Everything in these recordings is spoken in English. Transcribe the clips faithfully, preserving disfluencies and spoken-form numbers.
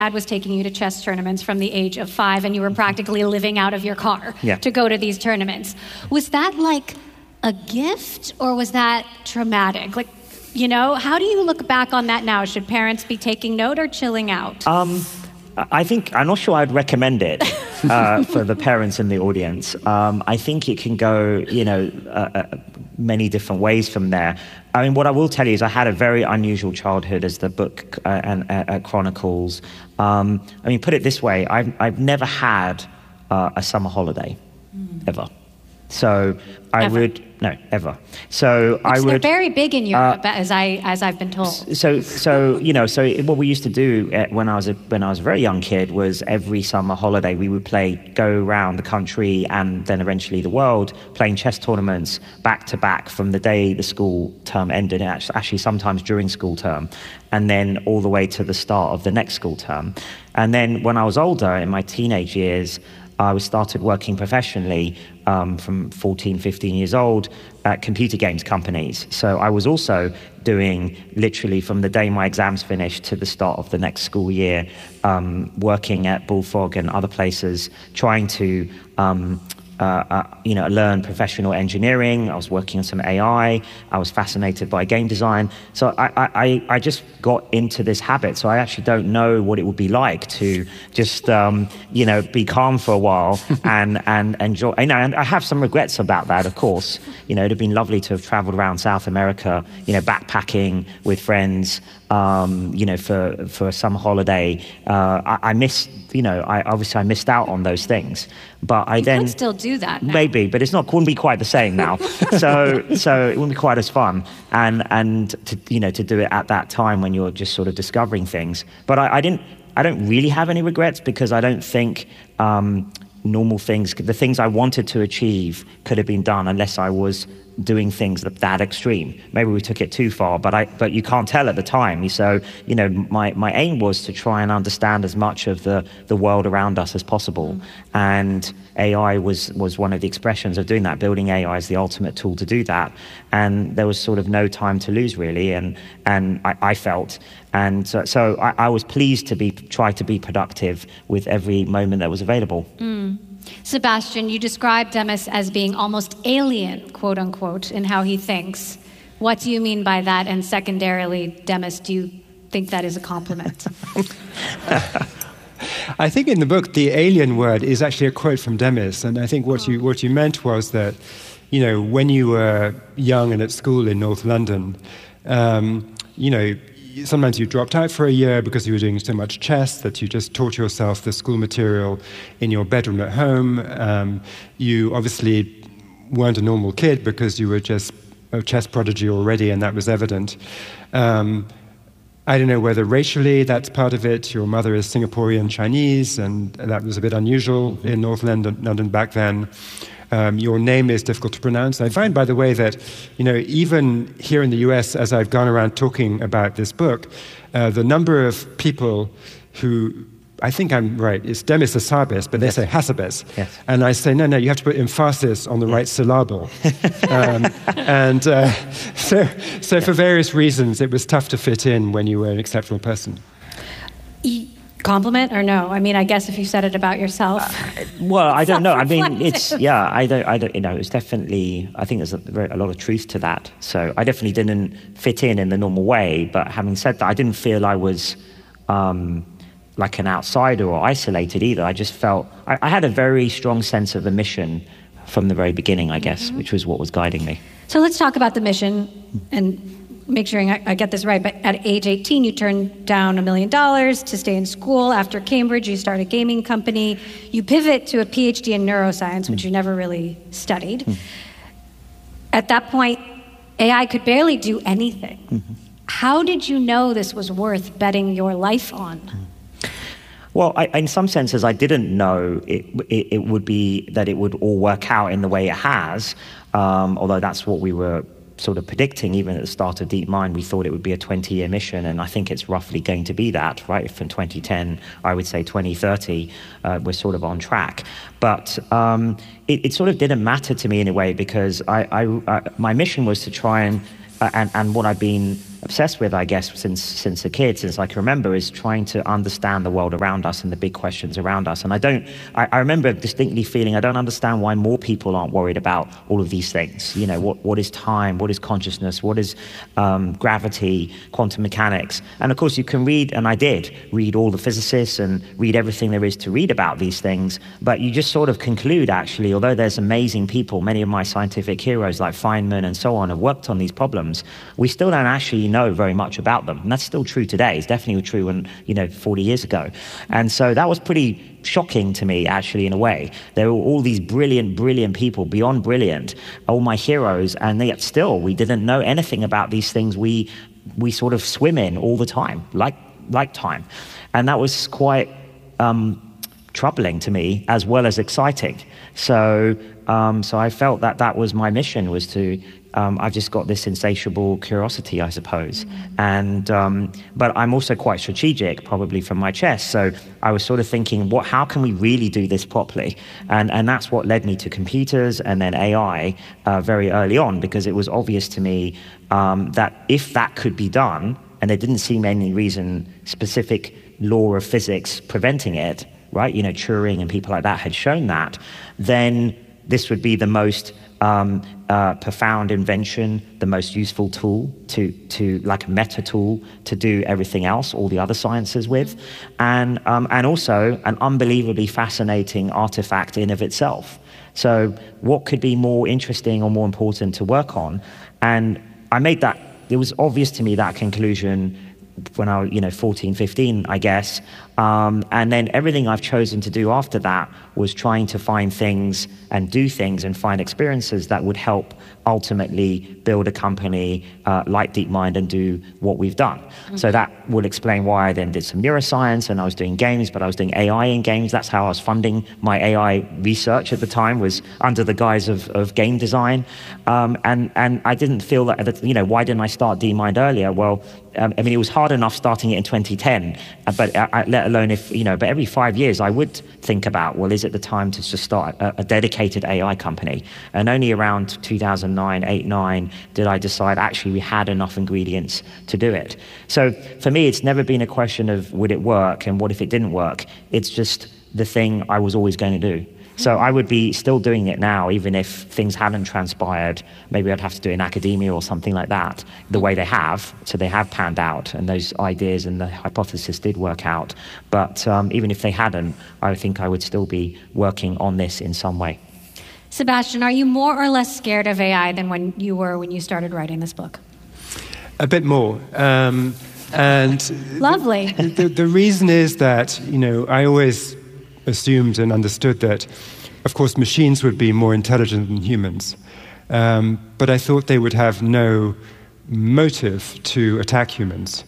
dad was taking you to chess tournaments from the age of five, and you were practically living out of your car yeah. to go to these tournaments. Was that like a gift, or was that traumatic? Like, you know, how do you look back on that now? Should parents be taking note or chilling out? Um, I think, I'm not sure I'd recommend it uh, for the parents in the audience. Um, I think it can go, you know, uh, uh, many different ways from there. I mean, what I will tell you is I had a very unusual childhood, as the book uh, and uh, chronicles. Um, I mean, put it this way, I've, I've never had uh, a summer holiday, mm. ever. So I ever. would no ever. So Which I would. They're very big in Europe, uh, as I as I've been told. So so you know so what we used to do when I was a, when I was a very young kid was every summer holiday we would play go around the country and then eventually the world playing chess tournaments back to back from the day the school term ended, actually sometimes during school term, and then all the way to the start of the next school term. And then when I was older, in my teenage years, I was started working professionally um, from fourteen, fifteen years old at computer games companies. So I was also doing literally from the day my exams finished to the start of the next school year, um, working at Bullfrog and other places, trying to um, Uh, uh, you know, learn professional engineering. I was working on some A I. I was fascinated by game design. So I, I, I just got into this habit. So I actually don't know what it would be like to just, um, you know, be calm for a while and, and enjoy. You know, and I have some regrets about that, of course. You know, it'd have been lovely to have traveled around South America, you know, backpacking with friends, um, you know, for, for a summer holiday. Uh, I, I missed, you know, I obviously I missed out on those things. But I you then could still do that now. Maybe, but it's not wouldn't be quite the same now. so so it wouldn't be quite as fun, and and to you know to do it at that time when you're just sort of discovering things. But I, I didn't I don't really have any regrets, because I don't think um, normal things, the things I wanted to achieve, could have been done unless I was doing things that, that extreme. Maybe we took it too far, but I but you can't tell at the time. So you know, my, my aim was to try and understand as much of the, the world around us as possible, mm. and A I was was one of the expressions of doing that. Building A I is the ultimate tool to do that, and there was sort of no time to lose really, and and I, I felt, and so, so I, I was pleased to be try to be productive with every moment that was available. Mm. Sebastian, you described Demis as being almost alien, quote unquote, in how he thinks. What do you mean by that? And secondarily, Demis, do you think that is a compliment? I think in the book, the alien word is actually a quote from Demis. And I think what you, what you meant was that, you know, when you were young and at school in North London, um, you know, sometimes you dropped out for a year because you were doing so much chess that you just taught yourself the school material in your bedroom at home. Um, you obviously weren't a normal kid because you were just a chess prodigy already, and that was evident. Um, I don't know whether racially that's part of it. Your mother is Singaporean Chinese, and that was a bit unusual in North London, London back then. Um, your name is difficult to pronounce. I find, by the way, that you know, even here in the U S, as I've gone around talking about this book, uh, the number of people who, I think I'm right, it's Demis Hassabis, but they yes. say Hassabis. Yes. And I say, no, no, you have to put emphasis on the yes. right syllable. um, and uh, so, so yes. for various reasons, it was tough to fit in when you were an exceptional person. E- Compliment or no? I mean, I guess if you said it about yourself. Uh, well, I don't know. I mean, it's yeah. I don't. I don't. You know, it's definitely. I think there's a, very, a lot of truth to that. So I definitely didn't fit in in the normal way. But having said that, I didn't feel I was um, like an outsider or isolated either. I just felt I, I had a very strong sense of the mission from the very beginning, I guess, mm-hmm. which was what was guiding me. So let's talk about the mission and make sure I, I get this right, but at age eighteen, you turned down a million dollars to stay in school. After Cambridge, you start a gaming company. You pivot to a P H D in neuroscience, which you never really studied. Mm. At that point, A I could barely do anything. Mm-hmm. How did you know this was worth betting your life on? Mm. Well, I, in some senses, I didn't know it, it, it would be that it would all work out in the way it has, um, although that's what we were sort of predicting. Even at the start of DeepMind, we thought it would be a twenty-year mission, and I think it's roughly going to be that, right? From twenty ten, I would say twenty thirty, uh, we're sort of on track. But um, it, it sort of didn't matter to me in a way, because I, I, I, my mission was to try and, uh, and, and what I've been obsessed with, I guess, since since a kid, since I can remember, is trying to understand the world around us and the big questions around us. And I don't, I, I remember distinctly feeling I don't understand why more people aren't worried about all of these things. You know, what what is time? What is consciousness? What is um, gravity, quantum mechanics? And of course, you can read, and I did read all the physicists and read everything there is to read about these things. But you just sort of conclude, actually, although there's amazing people, many of my scientific heroes like Feynman and so on have worked on these problems, we still don't actually know very much about them. And that's still true today. It's definitely true when, you know, forty years ago. And so that was pretty shocking to me, actually, in a way. There were all these brilliant, brilliant people, beyond brilliant, all my heroes, and yet still we didn't know anything about these things we we sort of swim in all the time, like like time. And that was quite um, troubling to me, as well as exciting. So um, so I felt that that was my mission, was to Um, I've just got this insatiable curiosity, I suppose. Mm-hmm. And um, but I'm also quite strategic, probably from my chest. So I was sort of thinking, what? How can we really do this properly? And and that's what led me to computers and then A I uh, very early on, because it was obvious to me um, that if that could be done, and there didn't seem any reason, specific law of physics preventing it, right? You know, Turing and people like that had shown that, then this would be the most um, uh, profound invention, the most useful tool to, to like a meta tool to do everything else, all the other sciences with, and um, and also an unbelievably fascinating artifact in of itself. So what could be more interesting or more important to work on? And I made that, it was obvious to me, that conclusion when I was, you know, fourteen, fifteen, I guess. Um, and then everything I've chosen to do after that was trying to find things and do things and find experiences that would help ultimately build a company uh, like DeepMind and do what we've done. Mm-hmm. So that will explain why I then did some neuroscience, and I was doing games, but I was doing A I in games. That's how I was funding my A I research at the time, was under the guise of, of game design. Um, and, and I didn't feel that, you know, why didn't I start DeepMind earlier? Well, um, I mean, it was hard enough starting it in twenty ten, but I, I, let alone if, you know, but every five years I would think about, well, is it the time to just start a, a dedicated A I company? And only around two thousand nine, eight, nine did I decide actually we had enough ingredients to do it. So for me, it's never been a question of would it work and what if it didn't work. It's just the thing I was always going to do. So I would be still doing it now, even if things hadn't transpired. Maybe I'd have to do it in academia or something like that, the way they have. So they have panned out, and those ideas and the hypothesis did work out. But um, even if they hadn't, I think I would still be working on this in some way. Sebastian, are you more or less scared of A I than when you were when you started writing this book? A bit more. Um, and Lovely. The, the, the reason is that, you know, I always assumed and understood that, of course, machines would be more intelligent than humans. Um, but I thought they would have no motive to attack humans.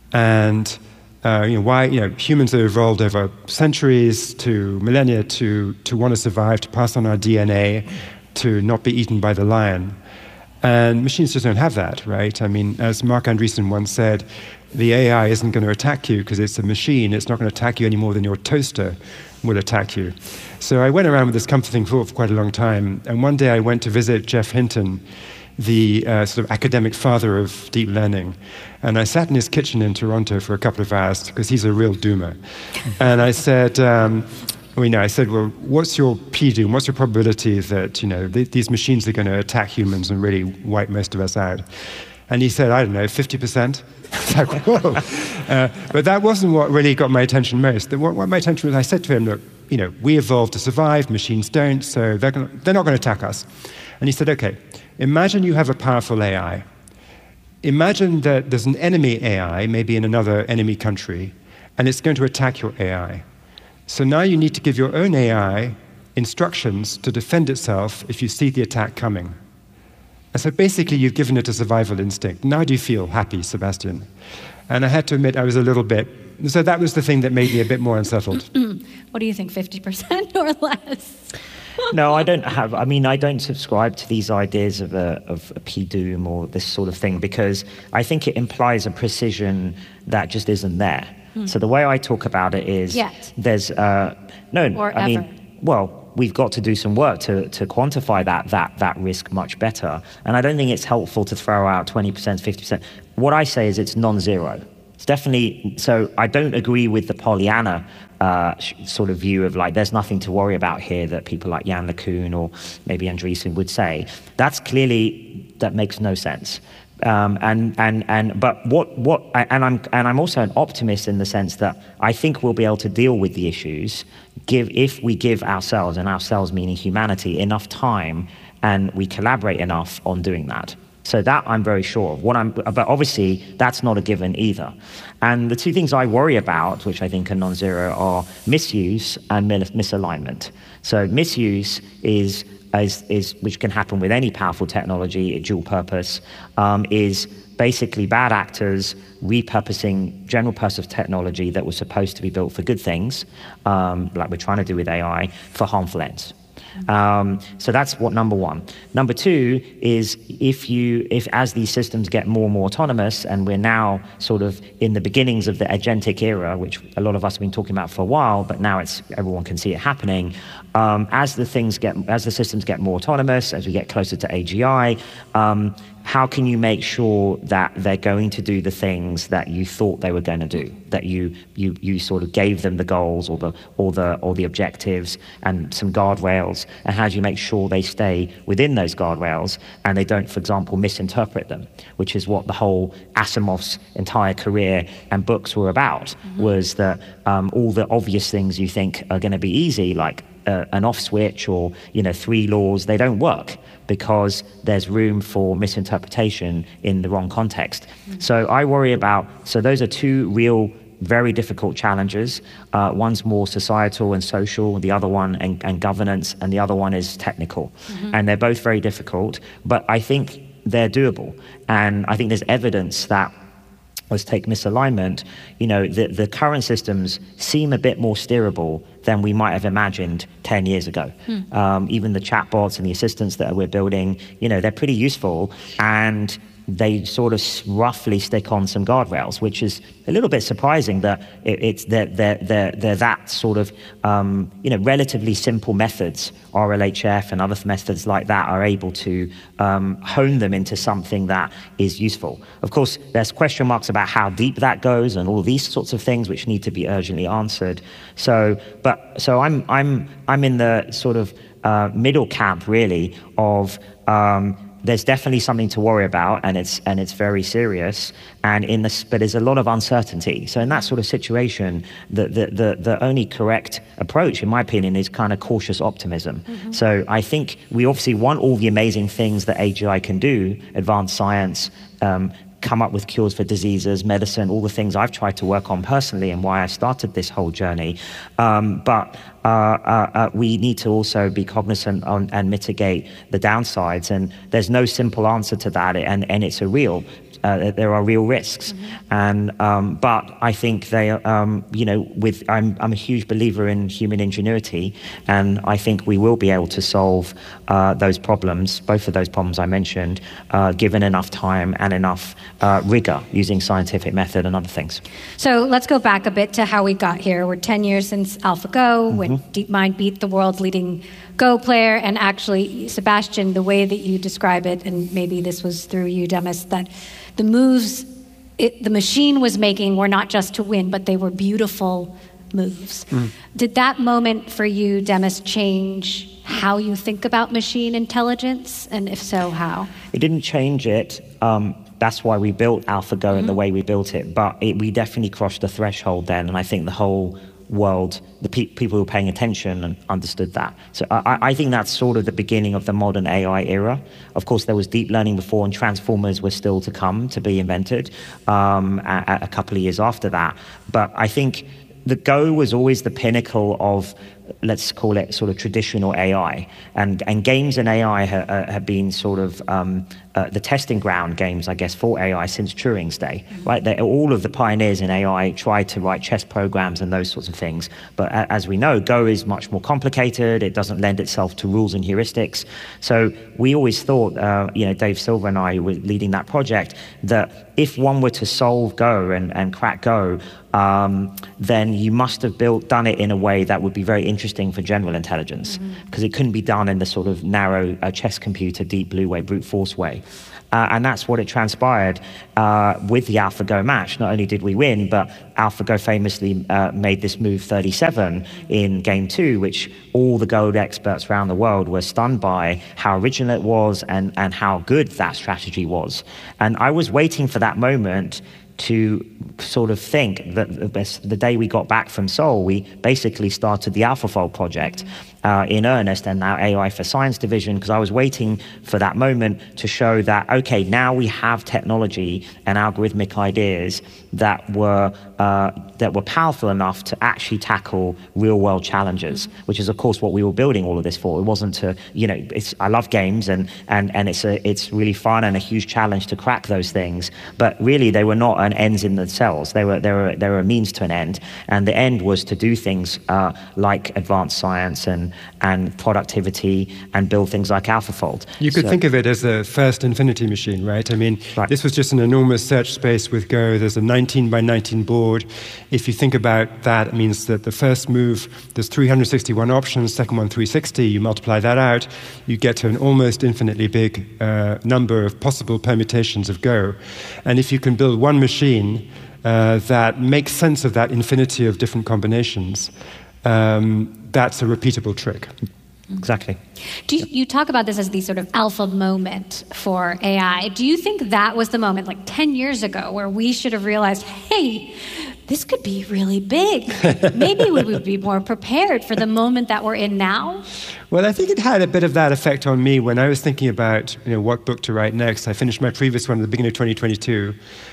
And uh, you know, why, you know, humans have evolved over centuries to millennia to, to want to survive, to pass on our D N A, to not be eaten by the lion. And machines just don't have that, right? I mean, as Mark Andreessen once said, the A I isn't going to attack you because it's a machine. It's not going to attack you any more than your toaster will attack you. So I went around with this comforting thought for quite a long time. And one day I went to visit Geoff Hinton, the uh, sort of academic father of deep learning. And I sat in his kitchen in Toronto for a couple of hours because he's a real doomer. And I said, um, well, you know, I said, well, what's your P doom? What's your probability that, you know, th- these machines are going to attack humans and really wipe most of us out? And he said, I don't know, fifty percent? It's like, whoa. Uh, but that wasn't what really got my attention most. What, what my attention was, I said to him, look, you know, we evolved to survive, machines don't, so they're, gonna, they're not going to attack us. And he said, okay, imagine you have a powerful A I. Imagine that there's an enemy A I, maybe in another enemy country, and it's going to attack your A I. So now you need to give your own A I instructions to defend itself if you see the attack coming. And so basically you've given it a survival instinct. Now do you feel happy, Sebastian? And I had to admit I was a little bit, so that was the thing that made me a bit more unsettled. What do you think, fifty percent or less? No, I don't have, I mean, I don't subscribe to these ideas of a, of a P doom or this sort of thing, because I think it implies a precision that just isn't there. Hmm. So the way I talk about it is, Yet. there's, uh, no, or I ever. mean, well, we've got to do some work to, to quantify that, that, that risk much better. And I don't think it's helpful to throw out twenty percent, fifty percent. What I say is it's non-zero. It's definitely, so I don't agree with the Pollyanna uh, sort of view of like, there's nothing to worry about here that people like Yann LeCun or maybe Andreessen would say. That's clearly, that makes no sense. Um, and and and but what what and I'm and I'm also an optimist in the sense that I think we'll be able to deal with the issues give if we give ourselves, and ourselves meaning humanity, enough time and we collaborate enough on doing that. So that I'm very sure of. What I'm, but obviously that's not a given either. And the two things I worry about, which I think are non-zero, are misuse and misalignment. So misuse is. Is, is which can happen with any powerful technology, dual purpose, um, is basically bad actors repurposing general purpose technology that was supposed to be built for good things, um, like we're trying to do with A I, for harmful ends. Um, so that's what number one. Number two is if you, if as these systems get more and more autonomous, and we're now sort of in the beginnings of the agentic era, which a lot of us have been talking about for a while, but now it's everyone can see it happening. Um, as the things get, as the systems get more autonomous, as we get closer to A G I, um, how can you make sure that they're going to do the things that you thought they were going to do, that you you you sort of gave them the goals or the or the or the objectives and some guardrails, and how do you make sure they stay within those guardrails and they don't, for example, misinterpret them, which is what the whole Asimov's entire career and books were about, mm-hmm. was that um, all the obvious things you think are going to be easy, like uh, an off switch or you know three laws, they don't work, because there's room for misinterpretation in the wrong context. Mm-hmm. So I worry about, so those are two real, very difficult challenges. Uh, one's more societal and social, the other one and, and governance, and the other one is technical. Mm-hmm. And they're both very difficult, but I think they're doable. And I think there's evidence that, let's take misalignment, you know, the, the current systems seem a bit more steerable than we might have imagined ten years ago. Hmm. Um, even the chatbots and the assistants that we're building, you know, they're pretty useful, and they sort of roughly stick on some guardrails, which is a little bit surprising that it, it's they're, they're, they're, they're that sort of, um, you know, relatively simple methods, R L H F and other methods like that, are able to um, hone them into something that is useful. Of course, there's question marks about how deep that goes and all these sorts of things which need to be urgently answered. So, but so I'm I'm I'm in the sort of uh, middle camp really of. Um, There's definitely something to worry about, and it's and it's very serious. And in this, but there's a lot of uncertainty. So in that sort of situation, the the the, the only correct approach, in my opinion, is kind of cautious optimism. Mm-hmm. So I think we obviously want all the amazing things that A G I can do, advanced science. Um, come up with cures for diseases, medicine, all the things I've tried to work on personally and why I started this whole journey. Um, but uh, uh, uh, we need to also be cognizant on, and mitigate the downsides. And there's no simple answer to that, and, and it's a real Uh, there are real risks, mm-hmm. and um, but I think they, um, you know, with I'm I'm a huge believer in human ingenuity, and I think we will be able to solve uh, those problems, both of those problems I mentioned, uh, given enough time and enough uh, rigor using scientific method and other things. So let's go back a bit to how we got here. We're ten years since AlphaGo, mm-hmm. when DeepMind beat the world's leading Go player, and actually, Sebastian, the way that you describe it, and maybe this was through you, Demis, that the moves it, the machine was making were not just to win, but they were beautiful moves. Mm. Did that moment for you, Demis, change how you think about machine intelligence? And if so, how? It didn't change it. Um, that's why we built AlphaGo mm-hmm. in the way we built it. But it, we definitely crossed the threshold then, and I think the whole world, the pe- people who were paying attention and understood that. So I, I think that's sort of the beginning of the modern A I era. Of course, there was deep learning before, and transformers were still to come, to be invented um, a, a couple of years after that. But I think the Go was always the pinnacle of, let's call it sort of traditional A I. And, and games and A I ha, uh, have been sort of um, uh, the testing ground games, I guess, for A I since Turing's day. Mm-hmm. Right? They, all of the pioneers in A I tried to write chess programs and those sorts of things. But a, as we know, Go is much more complicated. It doesn't lend itself to rules and heuristics. So we always thought, uh, you know, Dave Silver and I were leading that project, that if one were to solve Go and, and crack Go, um, then you must have built, done it in a way that would be very interesting for general intelligence because mm-hmm. it couldn't be done in the sort of narrow uh, chess computer, deep blue way, brute force way. Uh, and that's what it transpired uh, with the AlphaGo match. Not only did we win, but AlphaGo famously uh, made this move thirty-seven in game two, which all the Go experts around the world were stunned by how original it was and, and how good that strategy was. And I was waiting for that moment to sort of think that the day we got back from Seoul, we basically started the AlphaFold project uh, in earnest, and now A I for Science division, because I was waiting for that moment to show that, okay, now we have technology and algorithmic ideas that were uh, that were powerful enough to actually tackle real-world challenges, which is, of course, what we were building all of this for. It wasn't to, you know, it's, I love games, and and and it's a it's really fun and a huge challenge to crack those things, but really they were not an ends in themselves. They were they were they were a means to an end, and the end was to do things uh, like advanced science and and productivity and build things like AlphaFold. You could so, think of it as the first infinity machine, right? I mean, right. This was just an enormous search space with Go. There's a nineteen by nineteen board. If you think about that, it means that the first move, there's three hundred sixty-one options, second one three sixty, you multiply that out, you get to an almost infinitely big uh, number of possible permutations of Go. And if you can build one machine uh, that makes sense of that infinity of different combinations, um, that's a repeatable trick. Exactly. Do you, you talk about this as the sort of alpha moment for A I. Do you think that was the moment, like ten years ago, where we should have realized, hey, this could be really big? Maybe we would be more prepared for the moment that we're in now? Well, I think it had a bit of that effect on me when I was thinking about, you know, what book to write next. I finished my previous one at the beginning of twenty twenty-two,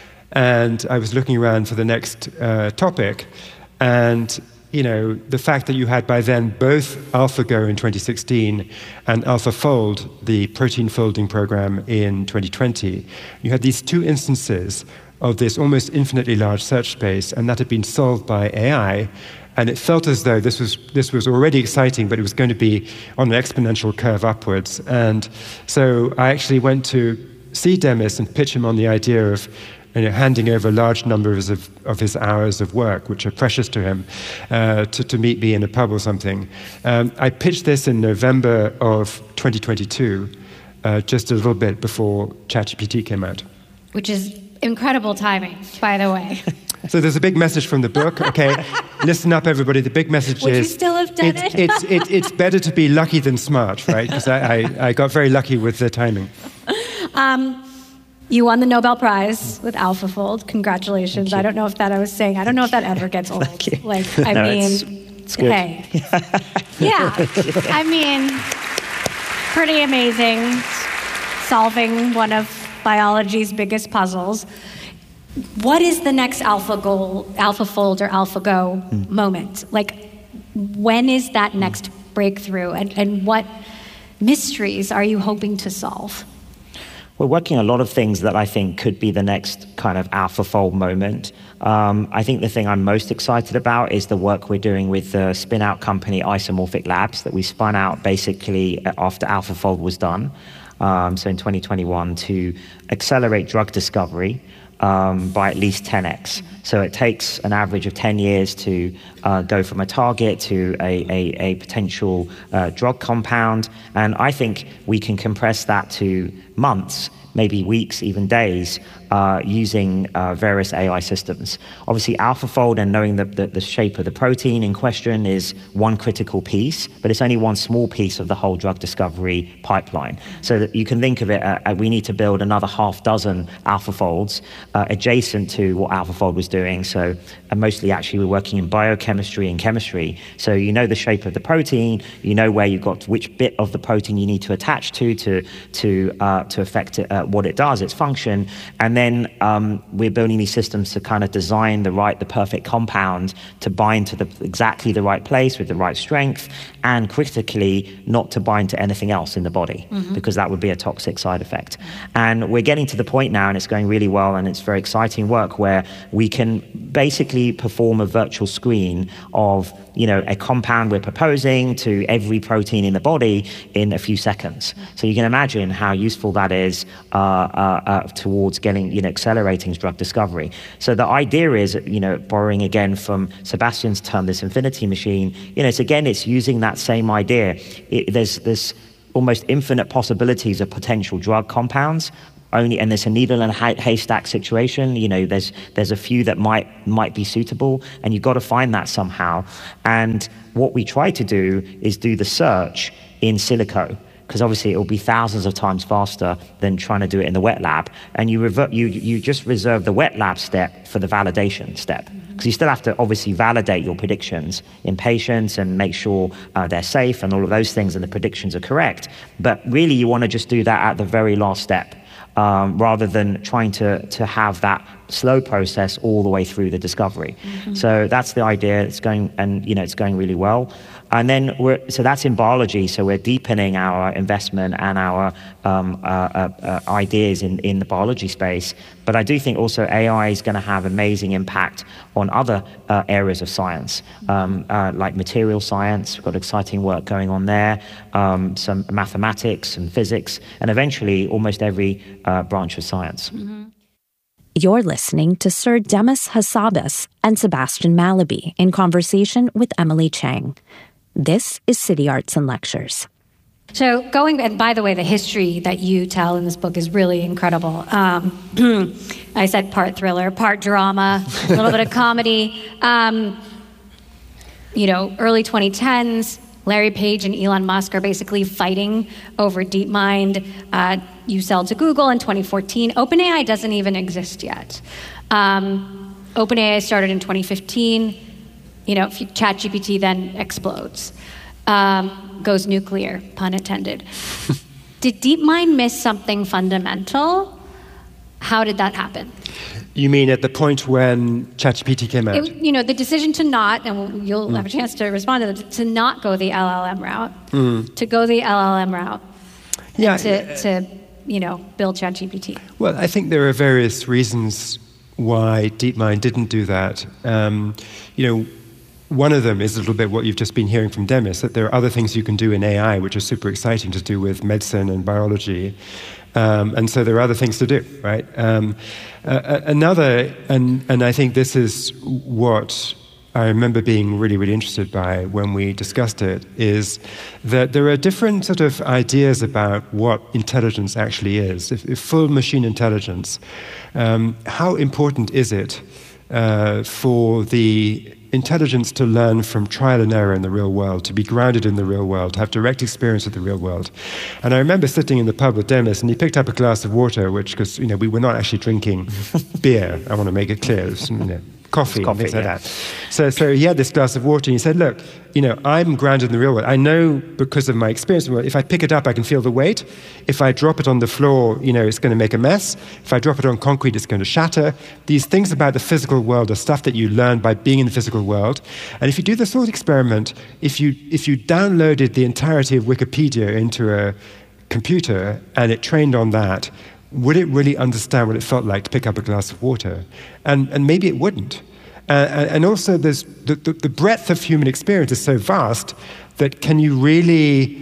and I was looking around for the next uh, topic, and you know, the fact that you had by then both AlphaGo in twenty sixteen and AlphaFold, the protein folding program, in twenty twenty, you had these two instances of this almost infinitely large search space, and that had been solved by A I. And it felt as though this was this was already exciting, but it was going to be on an exponential curve upwards. And so I actually went to see Demis and pitch him on the idea of, you know, handing over large numbers of, of his hours of work, which are precious to him, uh, to, to meet me in a pub or something. Um, I pitched this in November of twenty twenty-two, uh, just a little bit before ChatGPT came out. Which is incredible timing, by the way. So there's a big message from the book. Okay, listen up, everybody. The big message Would is... Would you still have done it's, it? it's, it, it's better to be lucky than smart, right? Because I, I, I got very lucky with the timing. Um, You won the Nobel Prize with AlphaFold. Congratulations. I don't know if that I was saying, I don't know if that ever gets old. Like, I no, mean, it's, it's good. Hey. Yeah. I mean, pretty amazing. Solving one of biology's biggest puzzles. What is the next AlphaGo, AlphaFold or AlphaGo mm. moment? Like, when is that next breakthrough? And, and what mysteries are you hoping to solve? We're working on a lot of things that I think could be the next kind of AlphaFold moment. Um, I think the thing I'm most excited about is the work we're doing with the spin-out company Isomorphic Labs that we spun out basically after AlphaFold was done, um, so in twenty twenty-one, to accelerate drug discovery um, by at least ten x. So it takes an average of ten years to uh, go from a target to a, a, a potential uh, drug compound. And I think we can compress that to months, maybe weeks, even days, uh, using uh, various A I systems. Obviously, AlphaFold and knowing the, the, the shape of the protein in question is one critical piece, but it's only one small piece of the whole drug discovery pipeline. So that you can think of it, uh, we need to build another half dozen AlphaFolds uh, adjacent to what AlphaFold was doing. So and mostly actually we're working in biochemistry and chemistry. So you know the shape of the protein, you know where you've got which bit of the protein you need to attach to to, to, uh, to affect it, uh, what it does, its function. And then um, we're building these systems to kind of design the right, the perfect compound to bind to the exactly the right place with the right strength, and critically not to bind to anything else in the body, mm-hmm. because that would be a toxic side effect. And we're getting to the point now, and it's going really well, and it's very exciting work where we can basically perform a virtual screen of, you know, a compound we're proposing to every protein in the body in a few seconds. So you can imagine how useful that is uh, uh, uh, towards getting facilitating, you know, accelerating drug discovery. So the idea is, you know, borrowing again from Sebastian's term, this infinity machine, you know, it's again, it's using that same idea. It, there's this almost infinite possibilities of potential drug compounds. Only, and there's a needle in a haystack situation. You know, there's there's a few that might might be suitable, and you've got to find that somehow. And what we try to do is do the search in silico, because obviously it will be thousands of times faster than trying to do it in the wet lab. And you revert, you you just reserve the wet lab step for the validation step, because you still have to obviously validate your predictions in patients and make sure uh, they're safe and all of those things, and the predictions are correct. But really, you want to just do that at the very last step. Um, rather than trying to, to have that slow process all the way through the discovery. Mm-hmm. So that's the idea. It's going, and you know, it's going really well. And then we're, so that's in biology. So we're deepening our investment and our um, uh, uh, uh, ideas in, in the biology space. But I do think also A I is going to have amazing impact on other uh, areas of science, um, uh, like material science. We've got exciting work going on there, um, some mathematics and physics, and eventually almost every uh, branch of science. Mm-hmm. You're listening to Sir Demis Hassabis and Sebastian Mallaby in conversation with Emily Chang. This is City Arts and Lectures. So going, and by the way, the history that you tell in this book is really incredible. Um, I said part thriller, part drama, a little bit of comedy. Um, you know, early twenty tens, Larry Page and Elon Musk are basically fighting over DeepMind. Uh, you sell to Google in twenty fourteen. OpenAI doesn't even exist yet. Um, OpenAI started in twenty fifteen. You know, ChatGPT then explodes, um, goes nuclear, pun intended. Did DeepMind miss something fundamental? How did that happen? You mean at the point when ChatGPT came out? It, you know, the decision to not, and you'll mm. have a chance to respond to it, to not go the L L M route, mm. to go the L L M route, yeah, to, to, you know, build ChatGPT. Well, I think there are various reasons why DeepMind didn't do that. Um, you know, one of them is a little bit what you've just been hearing from Demis, that there are other things you can do in A I which are super exciting to do with medicine and biology. Um, and so there are other things to do, right? Um, uh, another, and, and I think this is what I remember being really, really interested by when we discussed it, is that there are different sort of ideas about what intelligence actually is. If, if full machine intelligence, um, how important is it uh, for the intelligence to learn from trial and error in the real world, to be grounded in the real world, to have direct experience with the real world? And I remember sitting in the pub with Demis, and he picked up a glass of water, which, because, you know, we were not actually drinking beer, I want to make it clear, it was, you know, coffee, coffee and things yeah. like that. So, so he had this glass of water, and he said, look, you know, I'm grounded in the real world. I know because of my experience, if I pick it up, I can feel the weight. If I drop it on the floor, you know, it's going to make a mess. If I drop it on concrete, it's going to shatter. These things about the physical world are stuff that you learn by being in the physical world. And if you do the thought experiment, if you if you downloaded the entirety of Wikipedia into a computer and it trained on that, would it really understand what it felt like to pick up a glass of water? And and maybe it wouldn't. Uh, and also, there's the, the, the breadth of human experience is so vast that can you really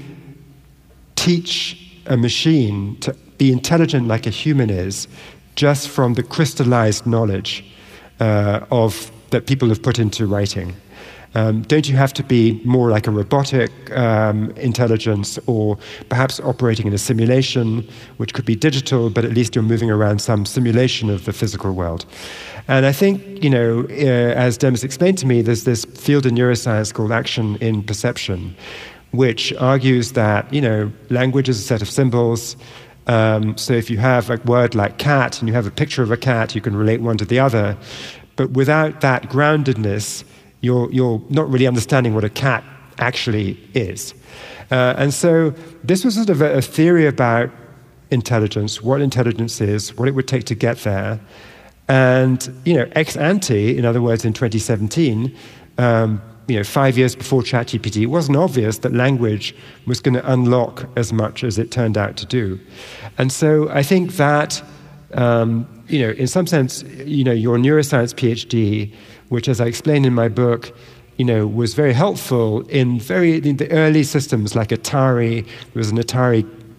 teach a machine to be intelligent like a human is just from the crystallized knowledge uh, of that people have put into writing? Um, don't you have to be more like a robotic um, intelligence, or perhaps operating in a simulation, which could be digital, but at least you're moving around some simulation of the physical world? And I think, you know, uh, as Demis explained to me, there's this field in neuroscience called action in perception, which argues that, you know, language is a set of symbols. Um, so if you have a word like cat and you have a picture of a cat, you can relate one to the other. But without that groundedness, You're, you're not really understanding what a cat actually is. Uh, and so this was sort of a, a theory about intelligence, what intelligence is, what it would take to get there. And, you know, ex ante, in other words, in twenty seventeen, um, you know, five years before ChatGPT, it wasn't obvious that language was going to unlock as much as it turned out to do. And so I think that, um, you know, in some sense, you know, your neuroscience PhD, which, as I explained in my book, you know, was very helpful in very in the early systems like Atari. There was an Atari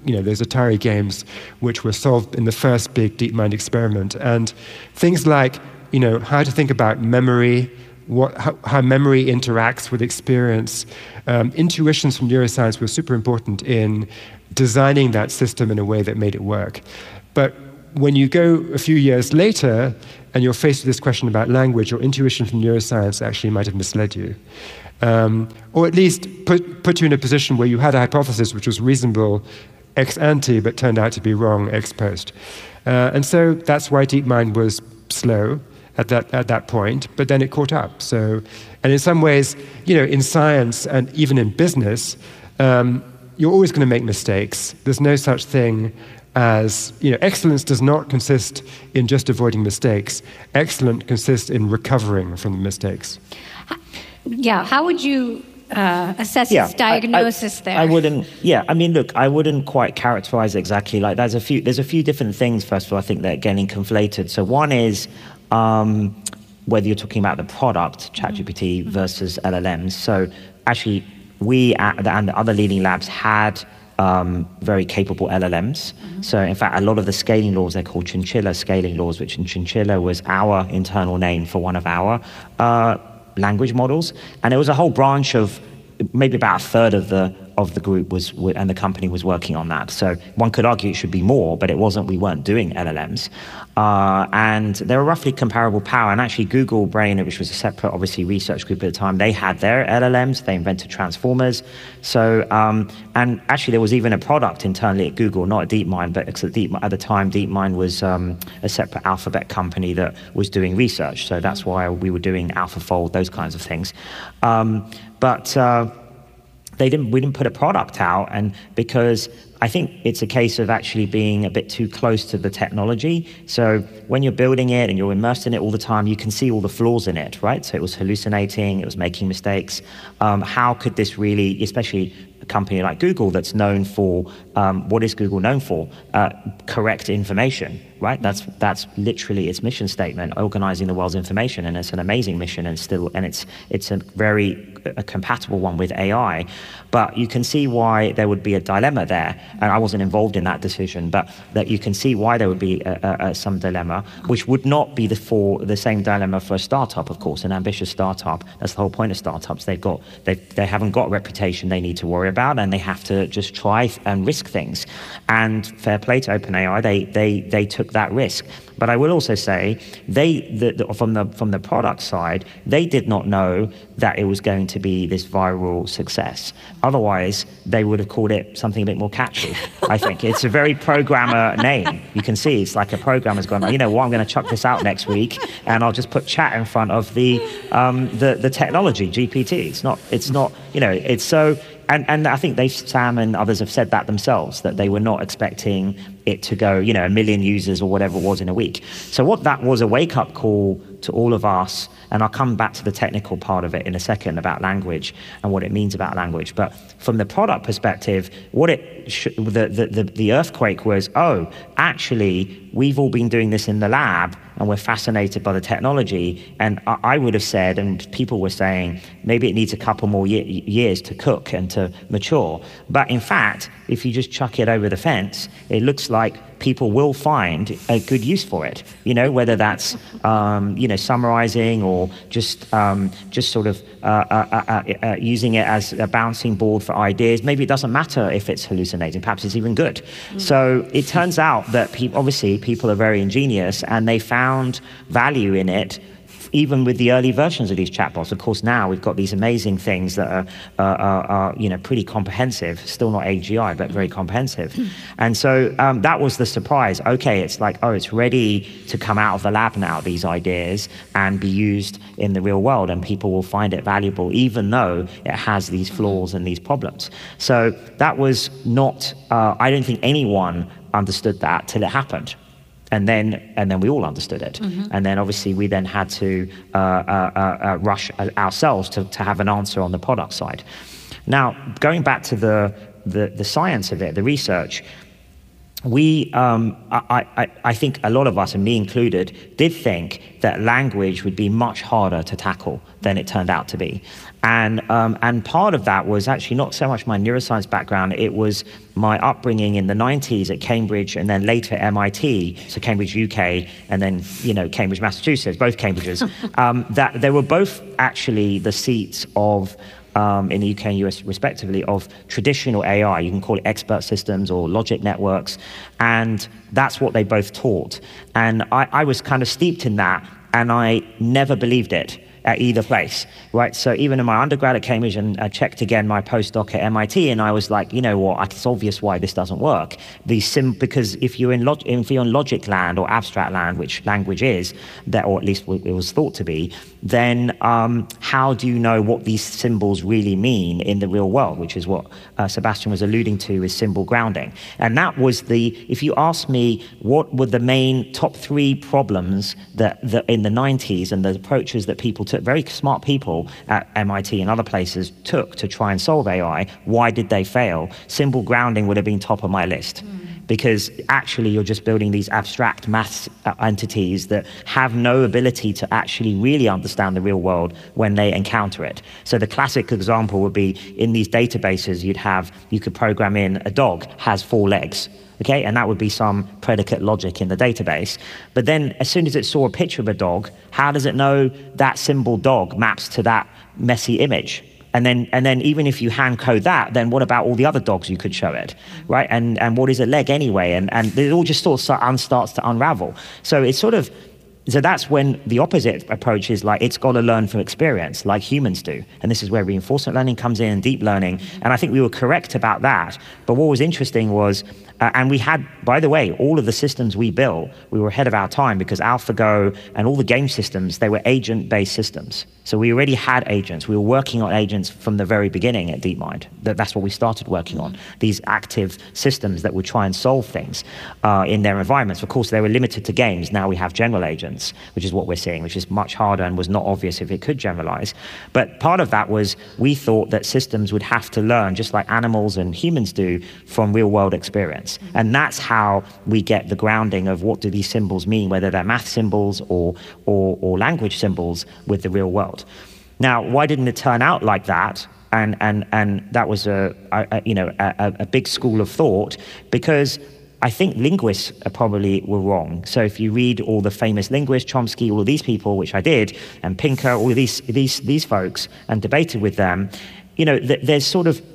you know, those Atari games which were solved in the first big DeepMind experiment. And things like, you know, how to think about memory, what, how, how memory interacts with experience, um, intuitions from neuroscience were super important in designing that system in a way that made it work. But when you go a few years later and you're faced with this question about language, your intuition from neuroscience actually might have misled you. Um, or at least put, put you in a position where you had a hypothesis which was reasonable ex ante but turned out to be wrong ex post. Uh, and so that's why DeepMind was slow at that at that point, but then it caught up. So, and in some ways, you know, in science and even in business, um, you're always going to make mistakes. There's no such thing as, you know, excellence does not consist in just avoiding mistakes. Excellence consists in recovering from the mistakes. Yeah, how would you uh, assess yeah, his diagnosis I, I, there? I wouldn't. Yeah, I mean, look, I wouldn't quite characterize it exactly like. There's a few. There's a few different things. First of all, I think that are getting conflated. So one is um, whether you're talking about the product ChatGPT mm-hmm. versus L L Ms. So actually, we at the, and the other leading labs had um, very capable L L Ms. Mm-hmm. So in fact, a lot of the scaling laws, they're called Chinchilla scaling laws, which in Chinchilla was our internal name for one of our uh, language models. And there was a whole branch of maybe about a third of the of the group was and the company was working on that. So one could argue it should be more, but it wasn't. We weren't doing L L Ms, uh, and they were roughly comparable power. And actually, Google Brain, which was a separate, obviously, research group at the time, they had their L L Ms. They invented transformers. So, um, and actually, there was even a product internally at Google, not at DeepMind, but at, Deep, at the time, DeepMind was um, a separate Alphabet company that was doing research. So that's why we were doing AlphaFold, those kinds of things. Um, but uh, They didn't. We didn't put a product out, and because I think it's a case of actually being a bit too close to the technology. So when you're building it and you're immersed in it all the time, you can see all the flaws in it, right? So it was hallucinating, it was making mistakes. Um, how could this really, especially a company like Google that's known for um, what is Google known for? Uh, correct information, right? That's that's literally its mission statement, organizing the world's information, and it's an amazing mission, and still, and it's it's a very a compatible one with A I. But you can see why there would be a dilemma there, and I wasn't involved in that decision, but that you can see why there would be a, a, a, some dilemma, which would not be the for the same dilemma for a startup, of course, an ambitious startup. That's the whole point of startups. They've got they they haven't got a reputation they need to worry about, and they have to just try and risk things. And fair play to OpenAI, they they they took that risk. But I will also say, they the, the, from the from the product side, they did not know that it was going to be this viral success. Otherwise, they would have called it something a bit more catchy. I think it's a very programmer name. You can see it's like a programmer's gone, you know what, I'm going to chuck this out next week, and I'll just put chat in front of the um, the the technology G P T. It's not. It's not. You know. It's so. And, and I think they, Sam and others have said that themselves, that they were not expecting it to go, you know, a million users or whatever it was in a week. So what that was a wake-up call to all of us, and I'll come back to the technical part of it in a second about language and what it means about language. But from the product perspective, what it sh- the, the, the, the earthquake was, oh, actually, we've all been doing this in the lab, and we're fascinated by the technology. And I, I would have said, and people were saying, maybe it needs a couple more ye- years to cook and to mature. But in fact, if you just chuck it over the fence, it looks like people will find a good use for it. You know, whether that's um, you know summarizing or just um, just sort of uh, uh, uh, uh, using it as a bouncing board for ideas. Maybe it doesn't matter if it's hallucinating. Perhaps it's even good. Mm. So it turns out that pe- obviously people are very ingenious, and they found value in it. Even with the early versions of these chatbots, of course, now we've got these amazing things that are, uh, are, are you know, pretty comprehensive. Still not A G I, but very comprehensive. And so um, that was the surprise. Okay, it's like, oh, it's ready to come out of the lab now, these ideas, and be used in the real world, and people will find it valuable, even though it has these flaws and these problems. So that was not. Uh, I don't think anyone understood that till it happened. And then, and then we all understood it. Mm-hmm. And then, obviously, we then had to uh, uh, uh, rush ourselves to, to have an answer on the product side. Now, going back to the the, the science of it, the research, we, um, I, I, I think a lot of us, and me included, did think that language would be much harder to tackle than it turned out to be. And um, and part of that was actually not so much my neuroscience background, it was my upbringing in the nineties at Cambridge and then later at M I T, so Cambridge U K, and then, you know, Cambridge, Massachusetts, both Cambridges, um, that they were both actually the seats of Um, in the U K and U S respectively, of traditional A I. You can call it expert systems or logic networks. And that's what they both taught. And I, I was kind of steeped in that, and I never believed it at either place, right? So even in my undergrad at Cambridge, and I checked again my postdoc at M I T, and I was like, you know what, it's obvious why this doesn't work. These sim- because if you're in log- if you're in logic land or abstract land, which language is, that, or at least it was thought to be, then um, how do you know what these symbols really mean in the real world, which is what uh, Sebastian was alluding to, is symbol grounding. And that was the, if you ask me what were the main top three problems that, that in the nineties and the approaches that people took, very smart people at M I T and other places took to try and solve A I, why did they fail? Symbol grounding would have been top of my list. Mm. Because actually you're just building these abstract math entities that have no ability to actually really understand the real world when they encounter it. So the classic example would be in these databases, you'd have, you could program in a dog has four legs. Okay, and that would be some predicate logic in the database. But then as soon as it saw a picture of a dog, how does it know that symbol dog maps to that messy image? And then, and then even if you hand code that, then what about all the other dogs you could show it, right? And and what is a leg anyway? And and it all just sort of starts to unravel. So it's sort of, so that's when the opposite approach is like, it's got to learn from experience, like humans do. And this is where reinforcement learning comes in, and deep learning. And I think we were correct about that. But what was interesting was, uh, and we had, by the way, all of the systems we built, we were ahead of our time, because AlphaGo and all the game systems, they were agent-based systems. So we already had agents. We were working on agents from the very beginning at DeepMind. That, that's what we started working on, these active systems that would try and solve things uh, in their environments. Of course, they were limited to games. Now we have general agents, which is what we're seeing, which is much harder and was not obvious if it could generalize. But part of that was we thought that systems would have to learn, just like animals and humans do, from real-world experience. Mm-hmm. And that's how we get the grounding of what do these symbols mean, whether they're math symbols or, or, or language symbols with the real world. Now, why didn't it turn out like that? And and and that was a, a you know a, a big school of thought, because I think linguists probably were wrong. So if you read all the famous linguists, Chomsky, all of these people, which I did, and Pinker, all of these these these folks, and debated with them, you know, th- there's sort of,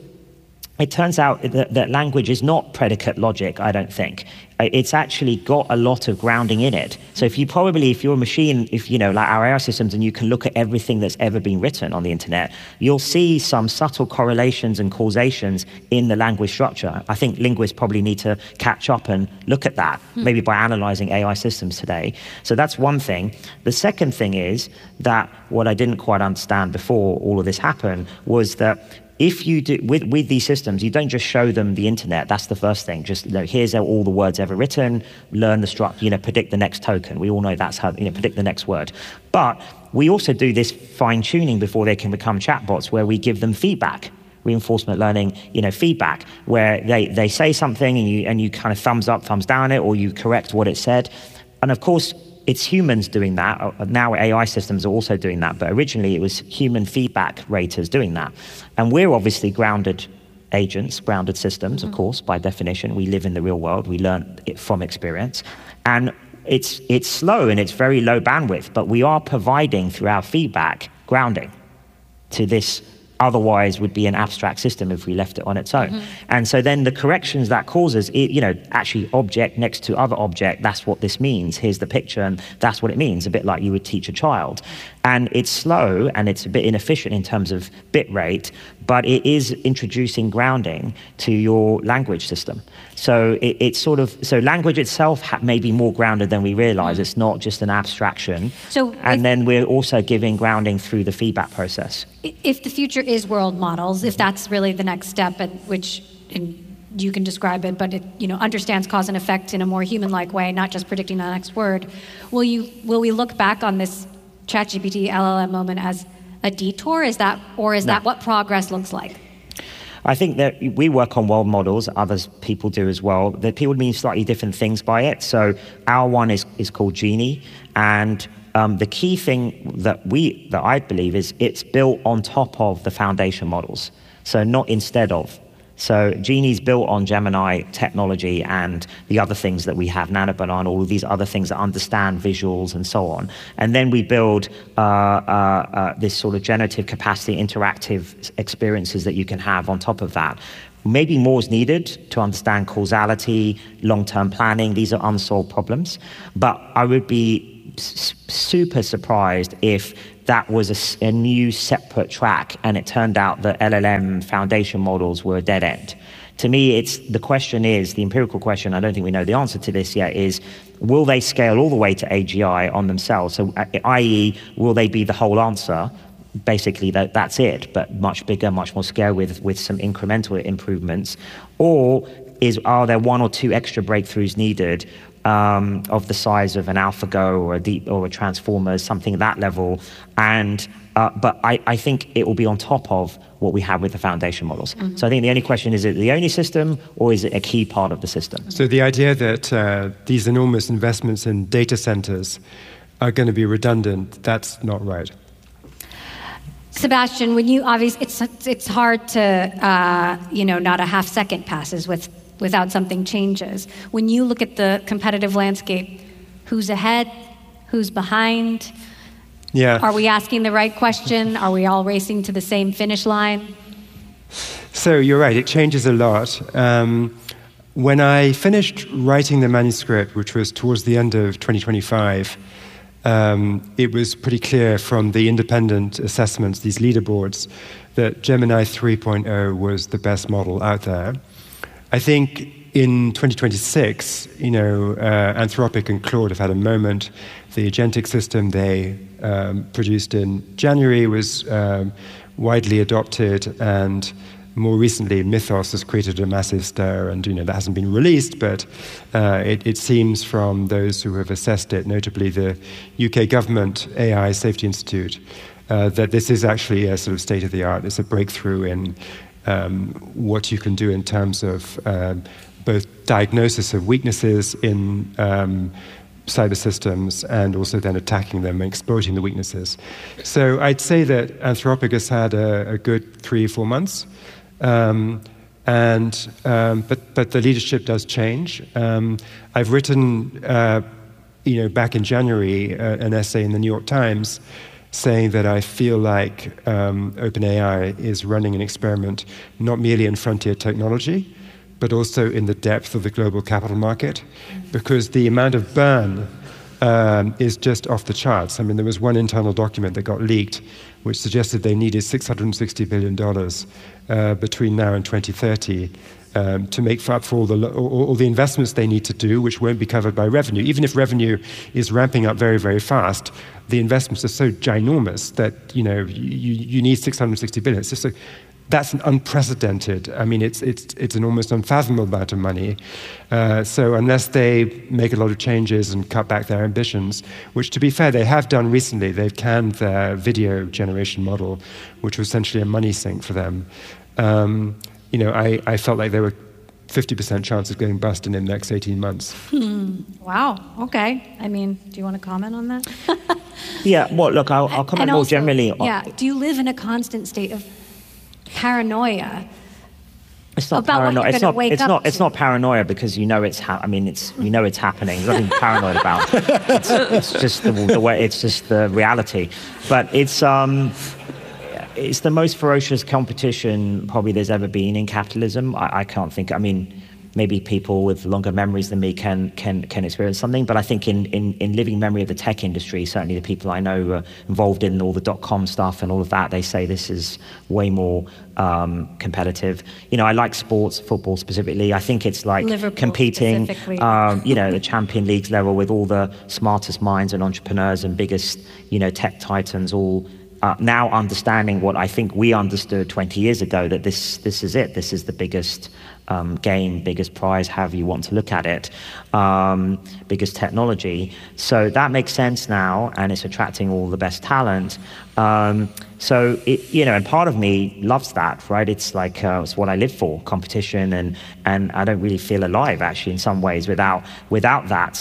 it turns out that, that language is not predicate logic, I don't think. It's actually got a lot of grounding in it. So if you probably, if you're a machine, if you know, like our A I systems, and you can look at everything that's ever been written on the internet, you'll see some subtle correlations and causations in the language structure. I think linguists probably need to catch up and look at that, hmm. maybe by analyzing A I systems today. So that's one thing. The second thing is that what I didn't quite understand before all of this happened was that if you do, with, with these systems, you don't just show them the internet. That's the first thing. Just, you know, here's all the words ever written, learn the structure, you know, predict the next token. We all know that's how, you know, predict the next word. But we also do this fine tuning before they can become chatbots, where we give them feedback, reinforcement learning, you know, feedback, where they, they say something and you, and you kind of thumbs up, thumbs down it, or you correct what it said. And of course, it's humans doing that. Now A I systems are also doing that, but originally it was human feedback raters doing that. And we're obviously grounded agents, grounded systems, mm-hmm. of course, by definition. We live in the real world. We learn it from experience. And it's it's slow and it's very low bandwidth, but we are providing through our feedback grounding to this otherwise would be an abstract system if we left it on its own. Mm-hmm. And so then the corrections that causes, it, you know, actually object next to other object, that's what this means. Here's the picture, and that's what it means, a bit like you would teach a child. And it's slow, and it's a bit inefficient in terms of bit rate, but it is introducing grounding to your language system. So it, it's sort of, so language itself ha- may be more grounded than we realize. Mm-hmm. It's not just an abstraction. So and if, then we're also giving grounding through the feedback process. If the future is world models, if that's really the next step, at which in, you can describe it, but it, you know, understands cause and effect in a more human-like way, not just predicting the next word, will you will we look back on this ChatGPT L L M moment as a detour? Is that, or is no. that what progress looks like? I think that we work on world models, others people do as well, that people mean slightly different things by it. So our one is, is called Genie, and um, the key thing that we, that I believe is it's built on top of the foundation models. So not instead of. So Genie's built on Gemini technology and the other things that we have, Nanobanana, all of these other things that understand visuals and so on. And then we build uh, uh, uh, this sort of generative capacity, interactive experiences that you can have on top of that. Maybe more is needed to understand causality, long-term planning. These are unsolved problems. But I would be s- super surprised if that was a, a new separate track and it turned out that L L M foundation models were a dead end. To me, it's the question is, the empirical question, I don't think we know the answer to this yet, is will they scale all the way to A G I on themselves? So, that is, will they be the whole answer? Basically, that, that's it, but much bigger, much more scale with, with some incremental improvements. Or is are there one or two extra breakthroughs needed um, of the size of an AlphaGo or a deep or a Transformers, something at that level? And uh, but I, I think it will be on top of what we have with the foundation models. Mm-hmm. So I think the only question is, is it the only system or is it a key part of the system? So the idea that uh, these enormous investments in data centers are going to be redundant, that's not right. Sebastian, when you obviously, it's it's hard to uh, you know not a half second passes with without something changes. When you look at the competitive landscape, who's ahead, who's behind? Yeah. Are we asking the right question? Are we all racing to the same finish line? So you're right. It changes a lot. Um, when I finished writing the manuscript, which was towards the end of twenty twenty-five. Um, it was pretty clear from the independent assessments, these leaderboards, that Gemini three point oh was the best model out there. I think in twenty twenty-six, you know, uh, Anthropic and Claude have had a moment. The agentic system they um, produced in January was um, widely adopted, and more recently, Mythos has created a massive stir, and you know that hasn't been released, but uh, it, it seems from those who have assessed it, notably the U K government A I Safety Institute, uh, that this is actually a sort of state of the art. It's a breakthrough in um, what you can do in terms of um, both diagnosis of weaknesses in um, cyber systems and also then attacking them and exploiting the weaknesses. So I'd say that Anthropic has had a, a good three, four months. Um, and um, but but the leadership does change. Um, I've written, uh, you know, back in January, uh, an essay in the New York Times saying that I feel like um, OpenAI is running an experiment not merely in frontier technology, but also in the depth of the global capital market, because the amount of burn um, is just off the charts. I mean, there was one internal document that got leaked, which suggested they needed six hundred sixty billion dollars uh, between now and twenty thirty um, to make up for all the, all, all the investments they need to do, which won't be covered by revenue. Even if revenue is ramping up very, very fast, the investments are so ginormous that, you know, you, you need six hundred sixty billion dollars. It's just a, that's an unprecedented, I mean, it's it's it's an almost unfathomable amount of money. Uh, so unless they make a lot of changes and cut back their ambitions, which to be fair, they have done recently, they've canned their video generation model, which was essentially a money sink for them. Um, you know, I, I felt like there were fifty percent chance of going bust in the next eighteen months. Hmm. Wow, okay. I mean, do you want to comment on that? Yeah, well, look, I'll, I'll comment and more also, generally. On, yeah, do you live in a constant state of paranoia? It's not about paranoia. What you're it's not. wake It's up not. It's to. not paranoia because you know it's. Ha- I mean, it's. You know it's happening. There's nothing paranoid about. It's, it's just the, the way. It's just the reality. But it's. Um, it's the most ferocious competition probably there's ever been in capitalism. I, I can't think. I mean, maybe people with longer memories than me can can can experience something. But I think in, in, in living memory of the tech industry, certainly the people I know are involved in all the dot-com stuff and all of that, they say this is way more um, competitive. You know, I like sports, football specifically. I think it's like Liverpool competing, um, you know, the Champions League level with all the smartest minds and entrepreneurs and biggest, you know, tech titans all Uh, now understanding what I think we understood twenty years ago, that this this is it. This is the biggest um, game, biggest prize, however you want to look at it, um, biggest technology. So that makes sense now, and it's attracting all the best talent. Um, so, it, you know, and part of me loves that, right? It's like, uh, it's what I live for, competition, and, and I don't really feel alive, actually, in some ways, without without that. So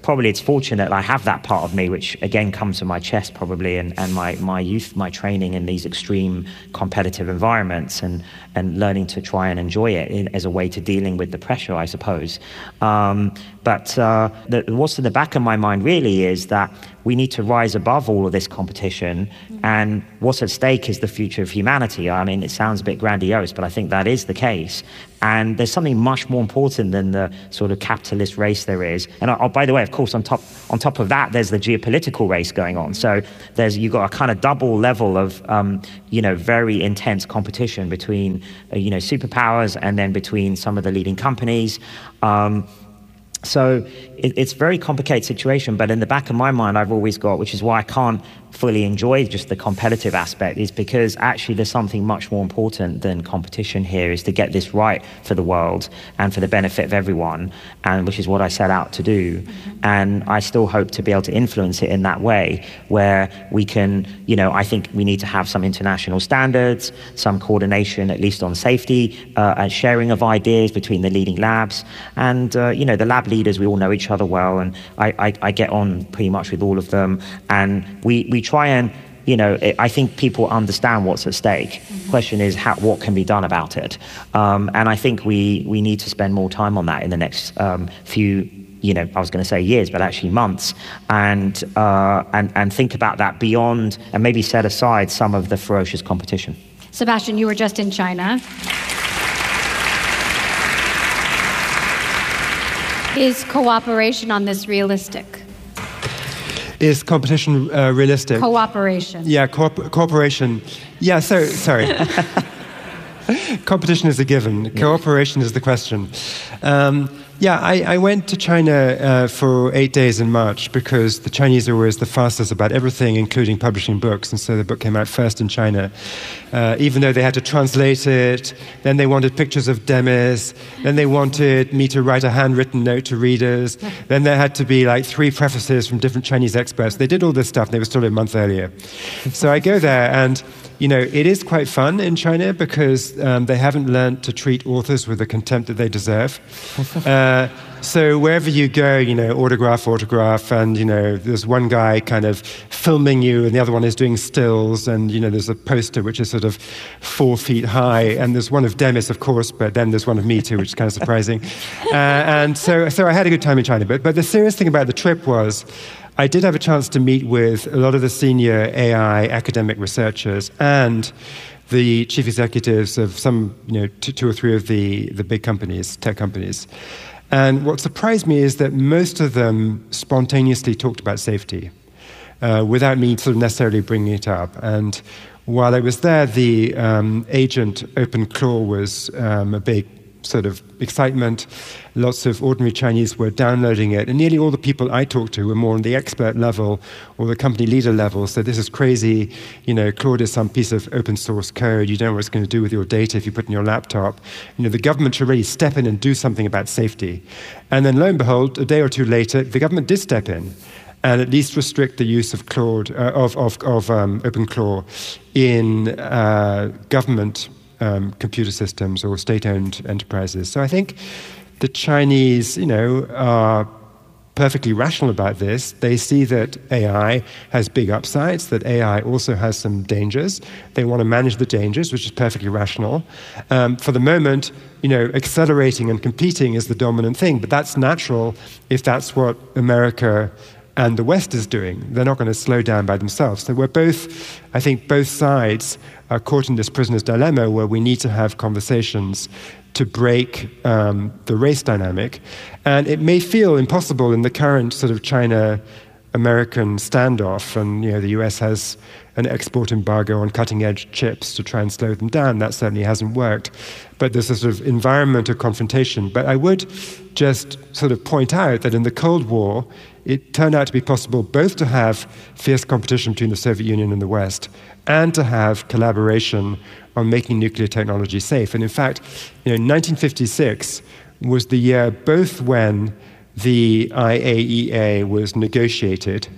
probably it's fortunate I have that part of me, which again comes from my chest probably, and, and my, my youth, my training in these extreme competitive environments, and, and learning to try and enjoy it in, as a way to dealing with the pressure, I suppose. Um, but uh, the, what's in the back of my mind really is that we need to rise above all of this competition, and what's at stake is the future of humanity. I mean, it sounds a bit grandiose, but I think that is the case. And there's something much more important than the sort of capitalist race there is. And oh, by the way, of course, on top on top of that, there's the geopolitical race going on. So there's you've got a kind of double level of um, you know very intense competition between uh, you know superpowers, and then between some of the leading companies. Um, So it, it's a very complicated situation, but in the back of my mind, I've always got, which is why I can't fully enjoy just the competitive aspect, is because actually there's something much more important than competition here, is to get this right for the world and for the benefit of everyone, and which is what I set out to do. Mm-hmm. And I still hope to be able to influence it in that way, where we can, you know, I think we need to have some international standards, some coordination, at least on safety, uh, and sharing of ideas between the leading labs. And, uh, you know, the lab leaders, we all know each other well, and I, I, I get on pretty much with all of them. And we, we try and, you know, I think people understand what's at stake. Mm-hmm. The question is, how, what can be done about it? Um, and I think we, we need to spend more time on that in the next um, few, you know, I was going to say years, but actually months, and, uh, and, and think about that beyond, and maybe set aside some of the ferocious competition. Sebastian, you were just in China. Is cooperation on this realistic? Is competition uh, realistic? Cooperation. Yeah, co- cooperation. Yeah, so, sorry. Competition is a given. Cooperation is the question. Um, yeah, I, I went to China uh, for eight days in March because the Chinese are always the fastest about everything, including publishing books, and so the book came out first in China. Uh, even though they had to translate it, then they wanted pictures of Demis, then they wanted me to write a handwritten note to readers, then there had to be like three prefaces from different Chinese experts. They did all this stuff, and they were still a month earlier. So I go there, and you know, it is quite fun in China because um, they haven't learned to treat authors with the contempt that they deserve. Uh, so wherever you go, you know, autograph, autograph, and, you know, there's one guy kind of filming you and the other one is doing stills, and, you know, there's a poster which is sort of four feet high, and there's one of Demis, of course, but then there's one of me too, which is kind of surprising. Uh, and so, so I had a good time in China. But, but the serious thing about the trip was I did have a chance to meet with a lot of the senior A I academic researchers and the chief executives of some, you know, two, two or three of the, the big companies, tech companies. And what surprised me is that most of them spontaneously talked about safety uh, without me sort of necessarily bringing it up. And while I was there, the um, agent OpenClaw was um, a big sort of excitement. Lots of ordinary Chinese were downloading it, and nearly all the people I talked to were more on the expert level or the company leader level. So this is crazy. You know, Claude is some piece of open source code. You don't know what it's going to do with your data if you put it in your laptop. You know, the government should really step in and do something about safety. And then lo and behold, a day or two later, the government did step in and at least restrict the use of Claude uh, of of, of um, OpenClaw in uh, government Um, computer systems or state-owned enterprises. So I think the Chinese, you know, are perfectly rational about this. They see that A I has big upsides, that A I also has some dangers. They want to manage the dangers, which is perfectly rational. Um, for the moment, you know, accelerating and competing is the dominant thing, but that's natural if that's what America and the West is doing. They're not going to slow down by themselves. So we're both, I think both sides are caught in this prisoner's dilemma where we need to have conversations to break um, the race dynamic. And it may feel impossible in the current sort of China-American standoff, and, you know, the U S has an export embargo on cutting-edge chips to try and slow them down. That certainly hasn't worked. But there's a sort of environment of confrontation. But I would just sort of point out that in the Cold War, it turned out to be possible both to have fierce competition between the Soviet Union and the West and to have collaboration on making nuclear technology safe. And in fact, you know, nineteen fifty-six was the year both when the I A E A was negotiated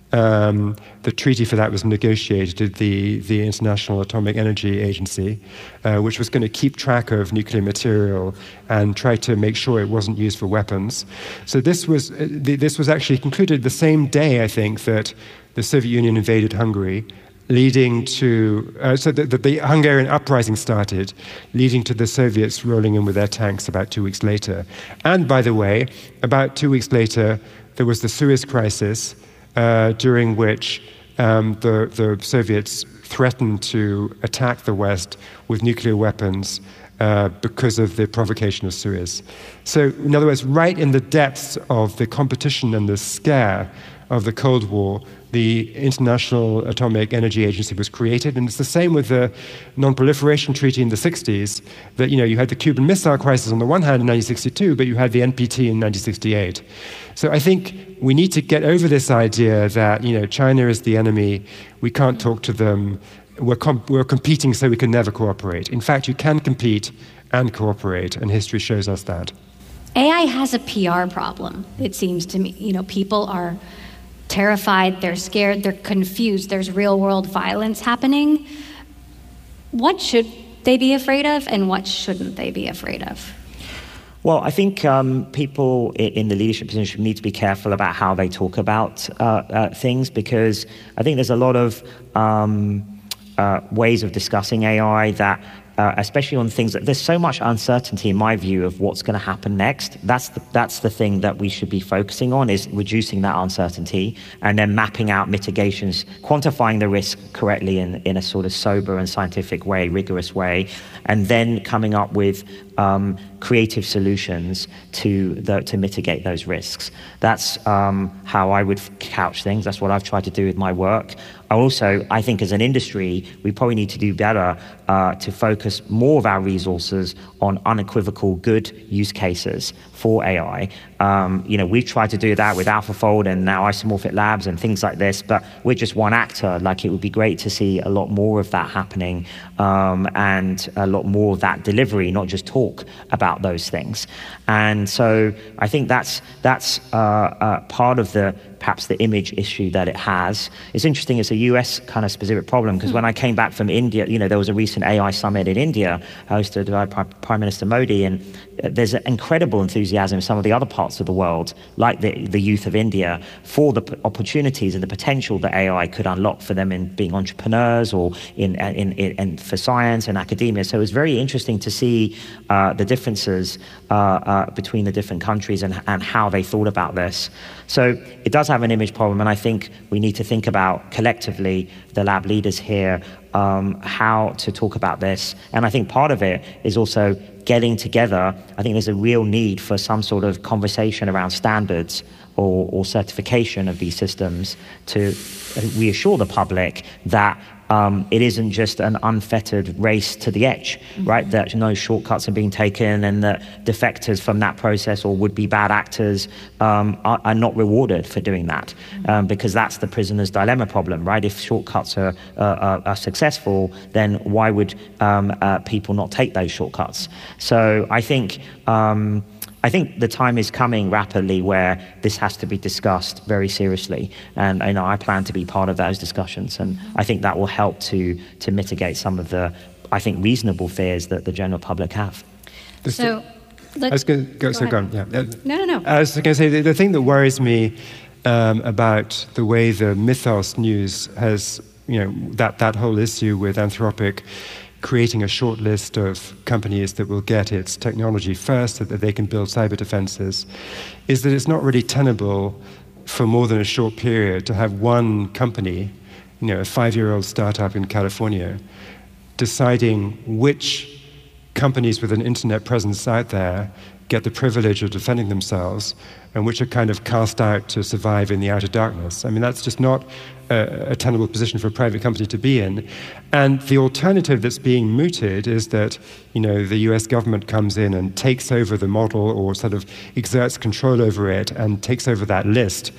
Um, the treaty for that was negotiated at the, the International Atomic Energy Agency, uh, which was going to keep track of nuclear material and try to make sure it wasn't used for weapons. So this was, uh, the, this was actually concluded the same day, I think, that the Soviet Union invaded Hungary, leading to, uh, so that the, the Hungarian uprising started, leading to the Soviets rolling in with their tanks about two weeks later. And by the way, about two weeks later, there was the Suez Crisis, uh, during which um, the, the Soviets threatened to attack the West with nuclear weapons uh, because of the provocation of Suez. So, in other words, right in the depths of the competition and the scare of the Cold War, the International Atomic Energy Agency was created, and it's the same with the Non-Proliferation Treaty in the sixties, that, you know, you had the Cuban Missile Crisis on the one hand in nineteen sixty-two, but you had the N P T in nineteen sixty-eight. So I think we need to get over this idea that, you know, China is the enemy, we can't talk to them, we're, comp- we're competing so we can never cooperate. In fact, you can compete and cooperate, and history shows us that. A I has a P R problem, it seems to me. You know, people are terrified, they're scared, they're confused, there's real-world violence happening. What should they be afraid of, and what shouldn't they be afraid of? Well, I think um, people in the leadership position need to be careful about how they talk about uh, uh, things, because I think there's a lot of um, uh, ways of discussing A I that Uh, especially on things that there's so much uncertainty, in my view, of what's going to happen next. That's the, that's the thing that we should be focusing on, is reducing that uncertainty and then mapping out mitigations, quantifying the risk correctly in, in a sort of sober and scientific way, rigorous way, and then coming up with um, creative solutions to the, to mitigate those risks. That's um, how I would couch things. That's what I've tried to do with my work. Also, I think as an industry, we probably need to do better uh, to focus more of our resources on unequivocal good use cases for A I. Um, you know, we've tried to do that with AlphaFold and now Isomorphic Labs and things like this, but we're just one actor. Like, it would be great to see a lot more of that happening um, and a lot more of that delivery, not just talk about those things. And so I think that's that's uh, uh, part of the perhaps the image issue that it has. It's interesting, it's a U S kind of specific problem, because mm. when I came back from India, you know, there was a recent A I summit in India hosted by Prime Minister Modi, and there's an incredible enthusiasm in some of the other parts of the world, like the, the youth of India, for the p- opportunities and the potential that A I could unlock for them in being entrepreneurs or in, in, in, in for science and academia. So it was very interesting to see uh, the differences uh, uh, between the different countries and, and how they thought about this. So it does have an image problem, and I think we need to think about collectively, the lab leaders here, um, how to talk about this. And I think part of it is also getting together. I think there's a real need for some sort of conversation around standards or, or certification of these systems to reassure the public that Um, it isn't just an unfettered race to the edge, mm-hmm. right? That no shortcuts are being taken, and that defectors from that process or would-be bad actors um, are, are not rewarded for doing that, mm-hmm. um, because that's the prisoner's dilemma problem, right? If shortcuts are, uh, are, are successful, then why would um, uh, people not take those shortcuts? So I think... Um, I think the time is coming rapidly where this has to be discussed very seriously, and you know, I plan to be part of those discussions, and I think that will help to to mitigate some of the, I think, reasonable fears that the general public have. So, I was going to go, so go on. Yeah. No, no, no. I was going to say the, the thing that worries me um, about the way the Mythos news has, you know, that that whole issue with Anthropic creating a short list of companies that will get its technology first so that they can build cyber defenses, is that it's not really tenable for more than a short period to have one company, you know, a five-year-old startup in California, deciding which companies with an internet presence out there get the privilege of defending themselves and which are kind of cast out to survive in the outer darkness. I mean, that's just not a, a tenable position for a private company to be in. And the alternative that's being mooted is that, you know, the U S government comes in and takes over the model or sort of exerts control over it and takes over that list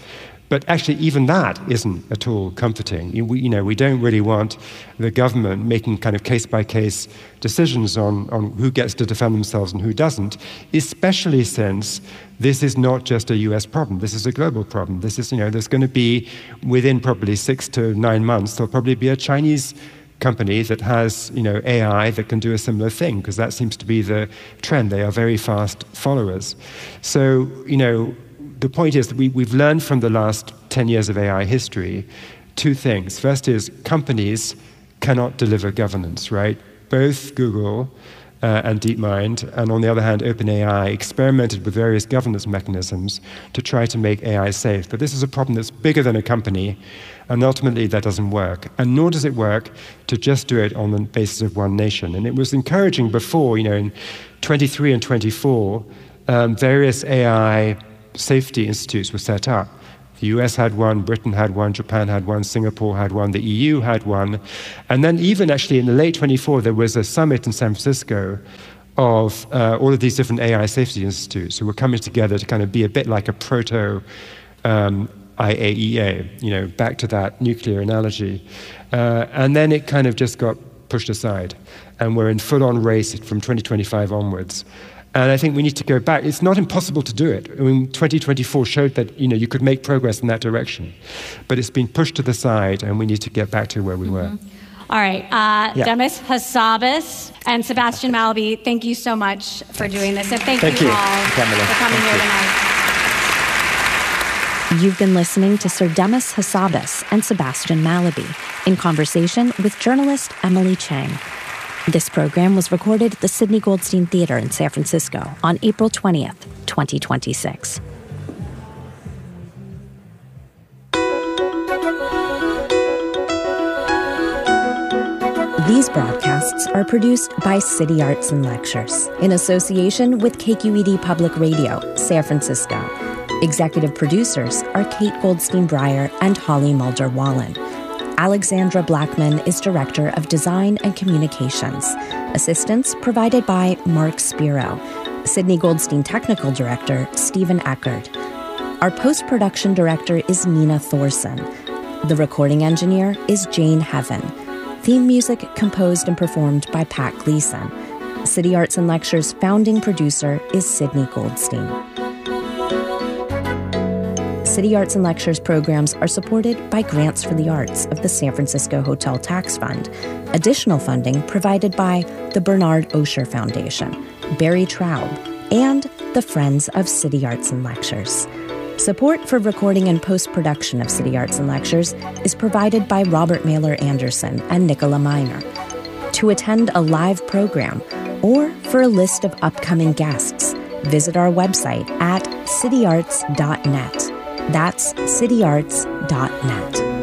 But actually, even that isn't at all comforting. You, we, you know, we don't really want the government making kind of case-by-case decisions on, on who gets to defend themselves and who doesn't, especially since this is not just a U S problem. This is a global problem. This is, you know, there's going to be, within probably six to nine months, there'll probably be a Chinese company that has, you know, A I that can do a similar thing, because that seems to be the trend. They are very fast followers. So, you know, the point is that we, we've learned from the last ten years of A I history two things. First is companies cannot deliver governance, right? Both Google uh, and DeepMind, and on the other hand, OpenAI, experimented with various governance mechanisms to try to make A I safe. But this is a problem that's bigger than a company, and ultimately that doesn't work. And nor does it work to just do it on the basis of one nation. And it was encouraging before, you know, in twenty-three and twenty-four, um, various A I safety institutes were set up. The U S had one, Britain had one, Japan had one, Singapore had one, the E U had one. And then even actually in the late twenty-four, there was a summit in San Francisco of uh, all of these different A I safety institutes who were coming together to kind of be a bit like a proto um, I A E A, you know, back to that nuclear analogy. Uh, and then it kind of just got pushed aside. And we're in full-on race from twenty twenty-five onwards. And I think we need to go back. It's not impossible to do it. I mean, twenty twenty-four showed that, you know, you could make progress in that direction. But it's been pushed to the side, and we need to get back to where we were. Mm-hmm. All right. Uh, yeah. Demis Hassabis and Sebastian Mallaby, thank you so much for doing this. And thank, thank you, you all for coming thank here you. tonight. You've been listening to Sir Demis Hassabis and Sebastian Mallaby in conversation with journalist Emily Chang. This program was recorded at the Sidney Goldstein Theater in San Francisco on April twentieth, twenty twenty-six. These broadcasts are produced by City Arts and Lectures in association with K Q E D Public Radio, San Francisco. Executive producers are Kate Goldstein-Breyer and Holly Mulder-Wallen. Alexandra Blackman is Director of Design and Communications. Assistance provided by Mark Spiro. Sidney Goldstein Technical Director, Stephen Eckert. Our post-production director is Nina Thorson. The recording engineer is Jane Heaven. Theme music composed and performed by Pat Gleason. City Arts and Lectures founding producer is Sidney Goldstein. City Arts and Lectures programs are supported by grants for the arts of the San Francisco Hotel Tax Fund. Additional funding provided by the Bernard Osher Foundation, Barry Traub, and the Friends of City Arts and Lectures. Support for recording and post-production of City Arts and Lectures is provided by Robert Mailer Anderson and Nicola Miner. To attend a live program or for a list of upcoming guests, visit our website at city arts dot net. That's city arts dot net.